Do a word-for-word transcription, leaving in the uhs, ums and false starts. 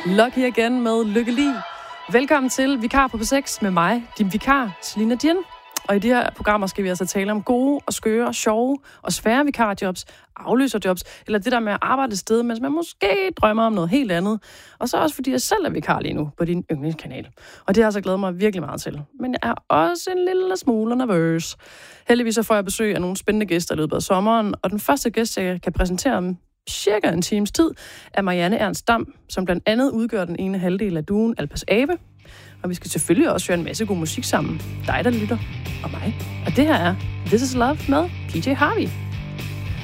Lucky igen med Lykke Li. Velkommen til Vikar på P seks med mig, din vikar, Selina Dien. Og i de her programmer skal vi altså tale om gode og skøre, sjove og svære vikarjobs, afløserjobs, eller det der med at arbejde et sted, mens man måske drømmer om noget helt andet. Og så også fordi jeg selv er vikar lige nu på din yndlingskanal. Og det har jeg altså glædet mig virkelig meget til. Men jeg er også en lille smule nervøs. Heldigvis så får jeg besøg af nogle spændende gæster i løbet af sommeren, og den første gæst, jeg kan præsentere om cirka en times tid, er Marianne Ernst Dam, som blandt andet udgør den ene halvdel af duoen Alpas Abe. Og vi skal selvfølgelig også høre en masse god musik sammen. Dig, der lytter, og mig. Og det her er This Is Love med P J Harvey.